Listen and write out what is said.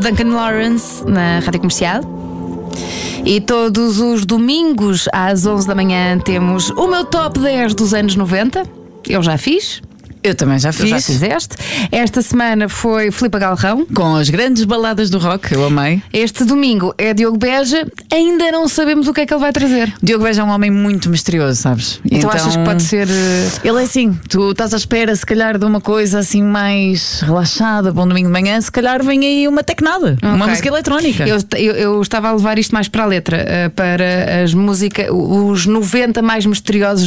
Duncan Lawrence na Rádio Comercial. E todos os domingos às 11 da manhã temos o meu top 10 dos anos 90. Eu já fiz. Eu também já fiz. Tu já fizeste. Esta semana foi Filipe Galrão com as grandes baladas do rock, eu amei. Este domingo é Diogo Beja. Ainda não sabemos o que é que ele vai trazer. Diogo Beja é um homem muito misterioso, sabes? Então achas que pode ser... Ele é assim, tu estás à espera se calhar de uma coisa assim mais relaxada para um domingo de manhã. Se calhar vem aí uma tecnada, uma música eletrónica. Eu estava a levar isto mais para a letra, para as músicas, os 90 mais misteriosos